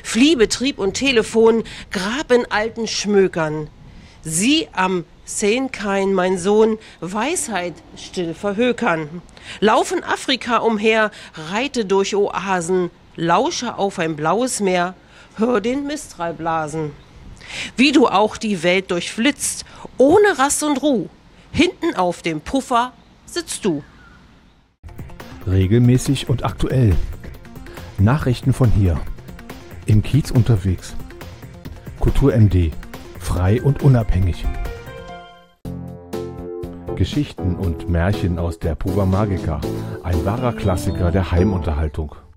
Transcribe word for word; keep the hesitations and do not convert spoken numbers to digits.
Fliehbetrieb und Telefon, Grab in alten Schmökern. Sie am Sehnkein, mein Sohn, Weisheit still verhökern. Laufen Afrika umher, reite durch Oasen, lausche auf ein blaues Meer, hör den Mistral blasen. Wie du auch die Welt durchflitzt, ohne Rast und Ruh, hinten auf dem Puffer sitzt du. Regelmäßig und aktuell. Nachrichten von hier. Im Kiez unterwegs. Kultur M D. Frei und unabhängig. Geschichten und Märchen aus der Puba Magica. Ein wahrer Klassiker der Heimunterhaltung.